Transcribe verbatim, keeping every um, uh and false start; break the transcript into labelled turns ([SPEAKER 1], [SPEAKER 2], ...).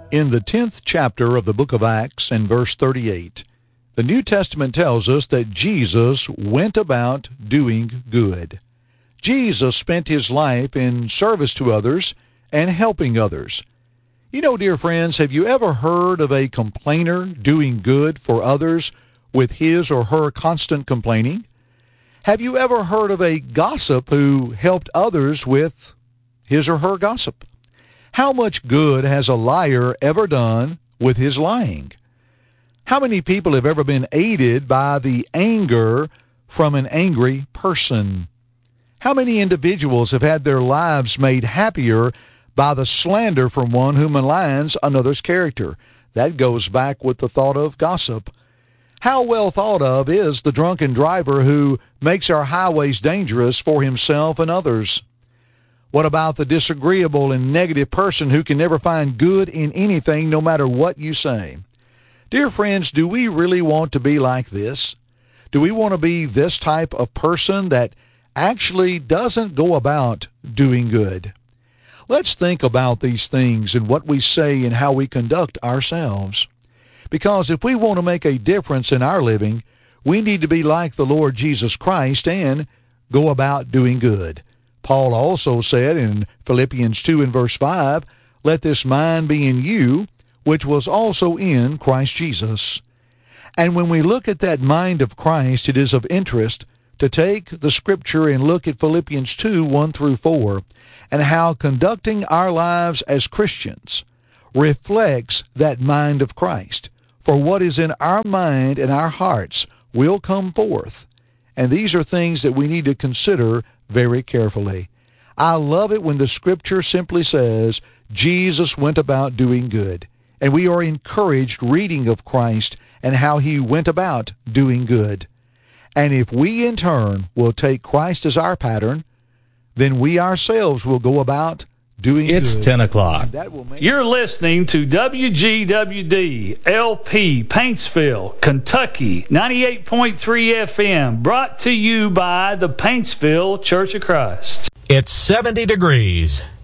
[SPEAKER 1] In the tenth chapter of the book of Acts and verse thirty-eight, the New Testament tells us that Jesus went about doing good. Jesus spent his life in service to others and helping others. You know, dear friends, have you ever heard of a complainer doing good for others with his or her constant complaining? Have you ever heard of a gossip who helped others with his or her gossip? How much good has a liar ever done with his lying? How many people have ever been aided by the anger from an angry person? How many individuals have had their lives made happier by the slander from one who maligns another's character? That goes back with the thought of gossip. How well thought of is the drunken driver who makes our highways dangerous for himself and others? What about the disagreeable and negative person who can never find good in anything no matter what you say? Dear friends, do we really want to be like this? Do we want to be this type of person that actually doesn't go about doing good? Let's think about these things and what we say and how we conduct ourselves. Because if we want to make a difference in our living, we need to be like the Lord Jesus Christ and go about doing good. Paul also said in Philippians two and verse five, "Let this mind be in you, which was also in Christ Jesus." And when we look at that mind of Christ, it is of interest to take the Scripture and look at Philippians two, one through four, and how conducting our lives as Christians reflects that mind of Christ. For what is in our mind and our hearts will come forth. And these are things that we need to consider very carefully. I love it when the Scripture simply says, Jesus went about doing good. And we are encouraged reading of Christ and how he went about doing good. And if we in turn will take Christ as our pattern, then we ourselves will go about doing
[SPEAKER 2] it's
[SPEAKER 1] good.
[SPEAKER 2] It's ten o'clock.
[SPEAKER 3] You're listening to W G W D L P Paintsville, Kentucky, ninety-eight point three F M, brought to you by the Paintsville Church of Christ.
[SPEAKER 2] It's seventy degrees.